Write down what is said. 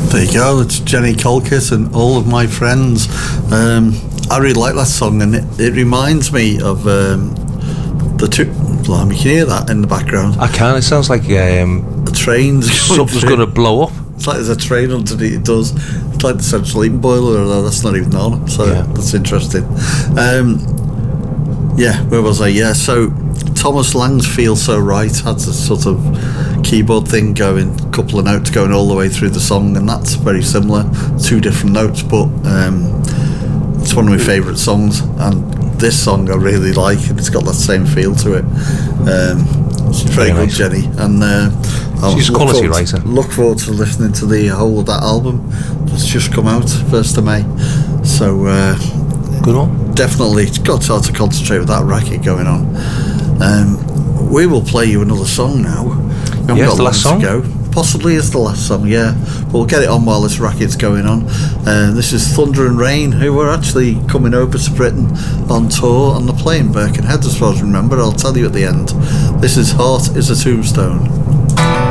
There you go, it's Jenny Colquitt and All of My Friends. I really like that song, and it reminds me of the two. Blimey, you can hear that in the background. I can. It sounds like the train's something's going to blow up. It's like there's a train underneath. It does. It's like the central heating boiler, although that's not even on. So that's interesting. Where was I? Yeah, so Thomas Lang's Feel So Right had a sort of keyboard thing going, a couple of notes going all the way through the song, and that's very similar. Two different notes, but it's one of my favourite songs, and this song I really like, and it's got that same feel to it. She's very good, nice. Jenny, and she's a quality writer. Look forward to listening to the whole of that album. It's just come out 1st of May, so good one. Definitely got to concentrate with that racket going on. We will play you another song now. We haven't got the last song. To go. Possibly is the last song, yeah. We'll get it on while this racket's going on. This is Thunder and Rain, who were actually coming over to Britain on tour, and they're playing Birkenhead, as far as I remember. I'll tell you at the end. This is Heart is a Tombstone.